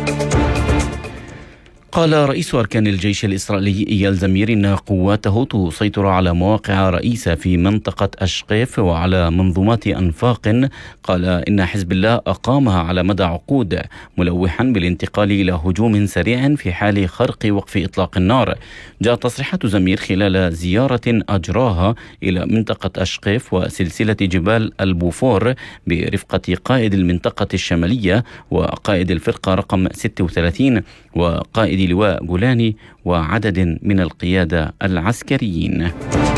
قال رئيس أركان الجيش الإسرائيلي إيال زمير إن قواته تسيطر على مواقع رئيسة في منطقة أشقيف وعلى منظومات أنفاق. قال إن حزب الله أقامها على مدى عقود، ملوحا بالانتقال إلى هجوم سريع في حال خرق وقف إطلاق النار. جاءت تصريحات زمير خلال زيارة أجراها إلى منطقة أشقيف وسلسلة جبال البوفور برفقة قائد المنطقة الشمالية وقائد الفرقة رقم 36 وقائد لواء جولاني وعدد من القيادة العسكريين.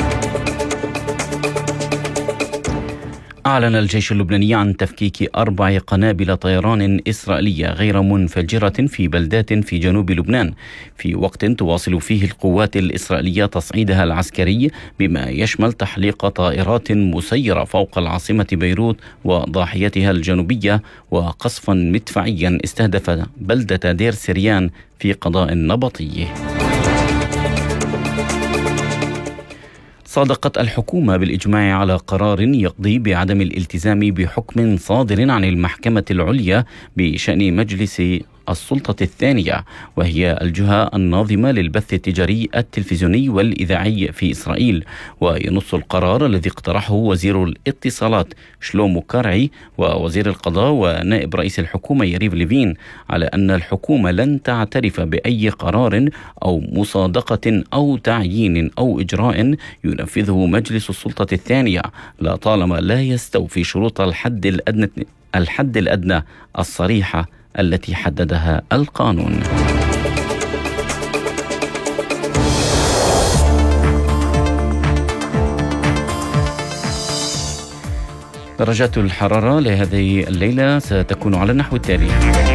أعلن الجيش اللبناني عن تفكيك 4 قنابل طيران إسرائيلية غير منفجرة في بلدات في جنوب لبنان، في وقت تواصل فيه القوات الإسرائيلية تصعيدها العسكري بما يشمل تحليق طائرات مسيرة فوق العاصمة بيروت وضاحيتها الجنوبية، وقصفا مدفعيا استهدف بلدة دير سريان في قضاء نبطي. صادقت الحكومة بالإجماع على قرار يقضي بعدم الالتزام بحكم صادر عن المحكمة العليا بشأن مجلس السلطة الثانية، وهي الجهة الناظمة للبث التجاري التلفزيوني والإذاعي في إسرائيل. وينص القرار الذي اقترحه وزير الاتصالات شلومو كارعي ووزير القضاء ونائب رئيس الحكومة يريف ليفين على أن الحكومة لن تعترف بأي قرار أو مصادقة أو تعيين أو إجراء ينفذه مجلس السلطة الثانية لا طالما لا يستوفي شروط الحد الأدنى الصريحة التي حددها القانون. درجات الحرارة لهذه الليلة ستكون على النحو التالي: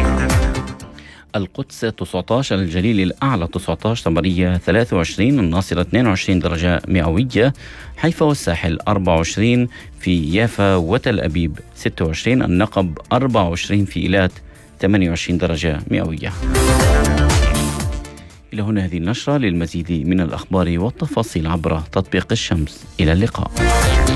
القدس 19، الجليل الأعلى 19، طبرية 23، الناصرة 22 درجة مئوية، حيفا والساحل 24، في يافا وتل أبيب 26، النقب 24، في إيلات 28 درجة مئوية. إلى هنا هذه النشرة. للمزيد من الأخبار والتفاصيل عبر تطبيق الشمس. إلى اللقاء.